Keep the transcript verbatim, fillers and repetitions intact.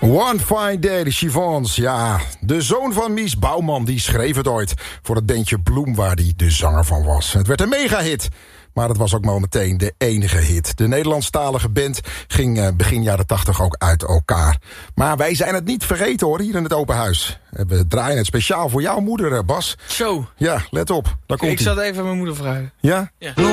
One Fine Day, de Chivons. Ja, de zoon van Mies Bouwman, die schreef het ooit voor het bandje Bloem, waar hij de zanger van was. Het werd een megahit, maar het was ook maar meteen de enige hit. De Nederlandstalige band ging begin jaren tachtig ook uit elkaar. Maar wij zijn het niet vergeten hoor, hier in het open huis. We draaien het speciaal voor jouw moeder, Bas. Zo. Ja, let op. Daar komt Ik zat even aan mijn moeder vragen. Ja? Ja.